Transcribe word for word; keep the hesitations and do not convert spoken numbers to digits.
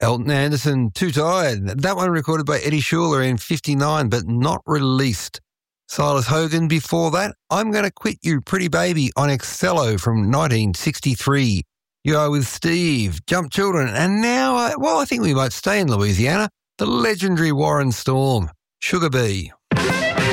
Elton Anderson, Too Tired. That one recorded by Eddie Schuler in fifty-nine, but not released. Silas Hogan before that, I'm Gonna Quit You, Pretty Baby on Excello from nineteen sixty-three. You Are With Steve, Jump Children, and now, uh, well, I think we might stay in Louisiana, the legendary Warren Storm, Sugar Bee.